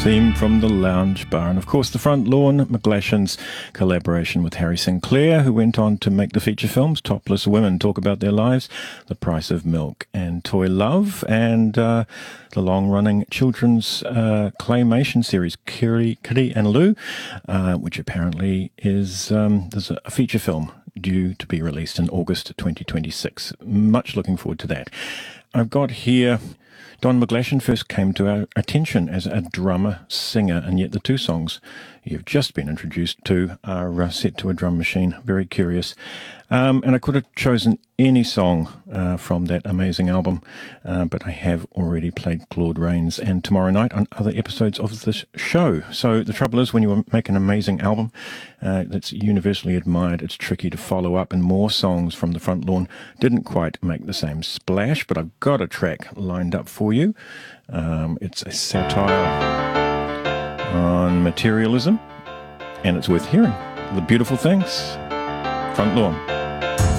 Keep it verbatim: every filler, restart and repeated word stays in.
theme from the Lounge Bar. And of course, The Front Lawn, McGlashan's collaboration with Harry Sinclair, who went on to make the feature films Topless Women, Talk About Their Lives, The Price of Milk, and Toy Love, and uh, the long-running children's uh, claymation series, Kiri, Kiri and Lou, uh, which apparently is um, there's a feature film due to be released in August twenty twenty-six. Much looking forward to that. I've got here... Don McGlashan first came to our attention as a drummer, singer, and yet the two songs you've just been introduced to are uh, set to a drum machine. Very curious. Um, and I could have chosen any song uh, from that amazing album, uh, but I have already played Claude Rains and Tomorrow Night on other episodes of this show. So the trouble is, when you make an amazing album uh, that's universally admired, it's tricky to follow up, and more songs from the Front Lawn didn't quite make the same splash, but I've got a track lined up for you. Um, it's a satire on materialism, and it's worth hearing. The Beautiful Things, Front Lawn.